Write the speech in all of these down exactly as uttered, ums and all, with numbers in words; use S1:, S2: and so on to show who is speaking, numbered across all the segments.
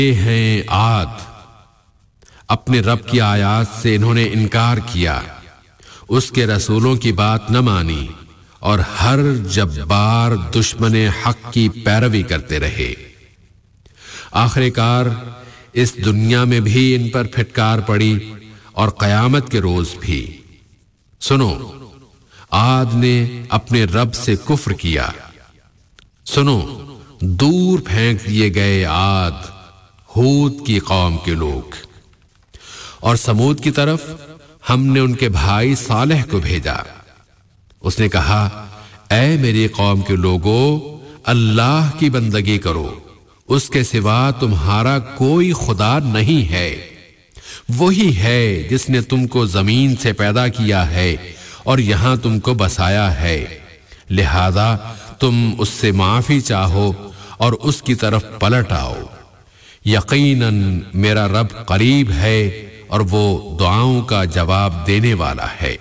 S1: یہ ہیں عاد، اپنے رب کی آیات سے انہوں نے انکار کیا، اس کے رسولوں کی بات نہ مانی اور ہر جبار دشمن حق کی پیروی کرتے رہے۔ آخر کار اس دنیا میں بھی ان پر پھٹکار پڑی اور قیامت کے روز بھی۔ سنو، عاد نے اپنے رب سے کفر کیا۔ سنو، دور پھینک دیے گئے عاد، ہود کی قوم کے لوگ۔ اور سمود کی طرف ہم نے ان کے بھائی صالح کو بھیجا۔ اس نے کہا، اے میری قوم کے لوگو، اللہ کی بندگی کرو، اس کے سوا تمہارا کوئی خدا نہیں ہے۔ وہی ہے جس نے تم کو زمین سے پیدا کیا ہے اور یہاں تم کو بسایا ہے، لہذا تم اس سے معافی چاہو اور اس کی طرف پلٹ آؤ۔ یقیناً میرا رب قریب ہے اور وہ دعاؤں کا جواب دینے والا ہے۔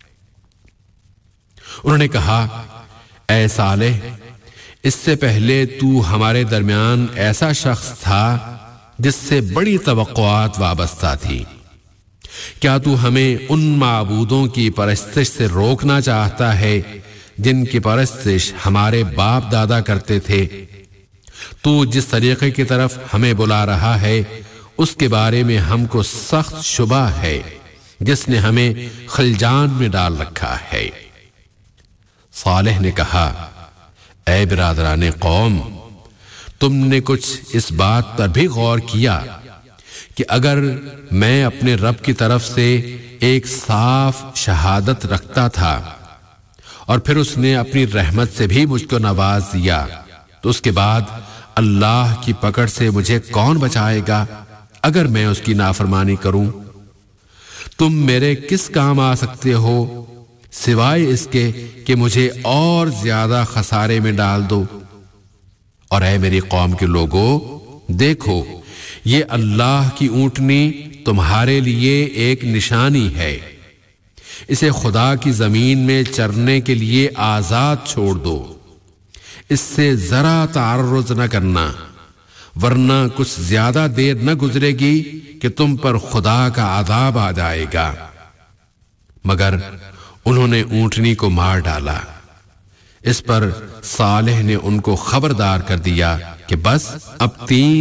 S1: انہوں نے کہا، اے صالح، اس سے پہلے تو ہمارے درمیان ایسا شخص تھا جس سے بڑی توقعات وابستہ تھی۔ کیا تو ہمیں ان معبودوں کی پرستش سے روکنا چاہتا ہے جن کی پرستش ہمارے باپ دادا کرتے تھے؟ تو جس طریقے کی طرف ہمیں بلا رہا ہے اس کے بارے میں ہم کو سخت شبہ ہے، جس نے ہمیں خلجان میں ڈال رکھا ہے۔ صالح نے کہا، اے برادران قوم، تم نے کچھ اس بات پر بھی غور کیا کہ اگر میں اپنے رب کی طرف سے ایک صاف شہادت رکھتا تھا اور پھر اس نے اپنی رحمت سے بھی مجھ کو نواز دیا، تو اس کے بعد اللہ کی پکڑ سے مجھے کون بچائے گا اگر میں اس کی نافرمانی کروں؟ تم میرے کس کام آ سکتے ہو سوائے اس کے کہ مجھے اور زیادہ خسارے میں ڈال دو؟ اور اے میری قوم کے لوگو، دیکھو، یہ اللہ کی اونٹنی تمہارے لیے ایک نشانی ہے، اسے خدا کی زمین میں چرنے کے لیے آزاد چھوڑ دو، اس سے ذرا تعرض نہ کرنا، ورنہ کچھ زیادہ دیر نہ گزرے گی کہ تم پر خدا کا عذاب آ جائے گا۔ مگر انہوں نے اونٹنی کو مار ڈالا۔ اس پر صالح نے ان کو خبردار کر دیا کہ بس اب تین